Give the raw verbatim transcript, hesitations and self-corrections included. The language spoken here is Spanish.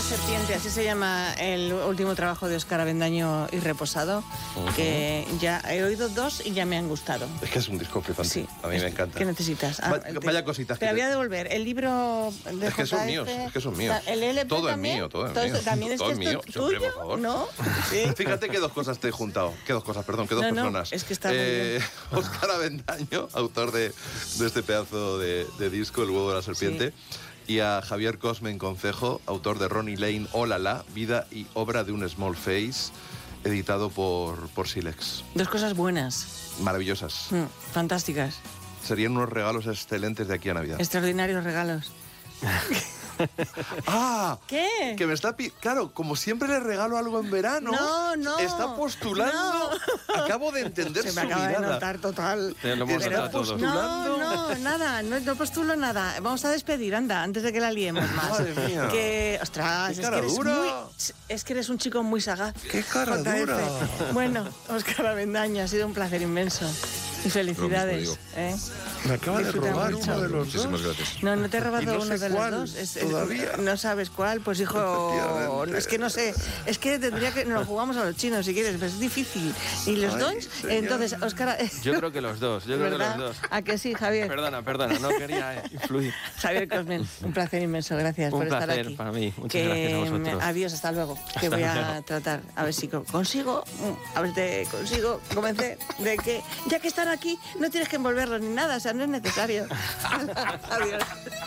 Serpiente, así se llama el último trabajo de Óscar Avendaño y Reposado, uh-huh. que ya he oído dos y ya me han gustado. Es que es un disco flipante, sí, a mí es, me encanta. ¿Qué necesitas? Ah, Va, vaya cositas. Te había de devolver el libro de Es que J F, son míos, es que son míos. El L P todo también, es mío, todo es todo mío. Esto, también es todo que es esto mío, es siempre, tuyo, por favor. ¿no? Sí. Fíjate que dos cosas te he juntado, que dos cosas, perdón, que dos no, personas. No, es que está eh, muy bien. Óscar Avendaño, autor de, de este pedazo de, de disco, El huevo de la serpiente. Sí. Y a Javier Cosmen Concejo, autor de Ronnie Lane, Oh La La, vida y obra de un small face, editado por, por Silex. Dos cosas buenas. Maravillosas. Mm, fantásticas. Serían unos regalos excelentes de aquí a Navidad. Extraordinarios regalos. ¡Ah! ¿Qué? Que me está pi... Claro, como siempre le regalo algo en verano. No, no. Está postulando. No. Acabo de entender Se su me acaba mirada. de notar total. Te lo hemos está notado postulando. No, no, nada. No, no postulo nada. Vamos a despedir, anda, antes de que la liemos más. Madre mía. Que, ostras, Qué es cara que eres dura. muy, es que eres un chico muy sagaz. ¡Qué cara J F. dura! Bueno, Óscar Avendaño, ha sido un placer inmenso. Y felicidades. ¿eh? Me acaba Disfruta de robar mucho. uno de los Muchísimas dos. gracias. No, no te he robado Y no uno sé de cuál, los dos. Es, todavía. No sabes cuál, pues hijo. Es que no sé. Es que tendría que. Nos lo jugamos a los chinos si quieres, pero es difícil. Y los Ay, dos. señor. Entonces, Óscar. Yo creo que los dos, yo creo ¿verdad? que los dos. ¿A que sí, Javier? Perdona, perdona, no quería eh, influir. Javier Cosmen, un placer inmenso, gracias Un por estar placer aquí. para mí, muchas que, gracias a vosotros. Adiós, hasta luego. Que Hasta voy a luego. tratar, a ver si consigo, a ver si te consigo convencer de que ya que están aquí, no tienes que envolverlos ni nada, o sea, no es necesario. Adiós.